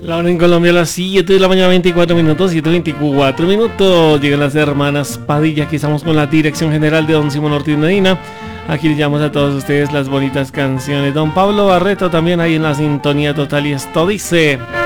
La hora en Colombia a las 7 de la mañana, 24 minutos, 7:24 minutos. Llegan las hermanas Padilla, aquí estamos con la dirección general de don Simón Ortiz Medina. Aquí le llamamos a todos ustedes las bonitas canciones. Don Pablo Barreto también ahí en la sintonía total y esto dice...